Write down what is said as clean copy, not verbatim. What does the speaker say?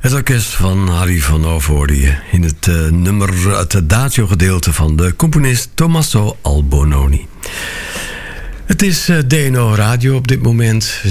Het orkest van Harry van Hoof hoorde je in het nummer, het Adagio gedeelte van de componist Tommaso Albononi. Het is DNO Radio op dit moment.